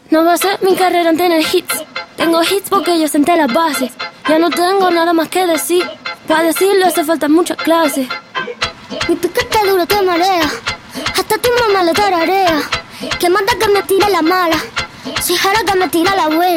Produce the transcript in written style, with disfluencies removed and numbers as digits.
No va a ser mi carrera en tener hits. Tengo hits porque yo senté las bases. Ya no tengo nada más que decir. Para decirlo hace falta mucha clase. Mi piquete duro te marea, hasta tu mamá le tararea. Que manda que me tire la mala, si jara que me tira la buena.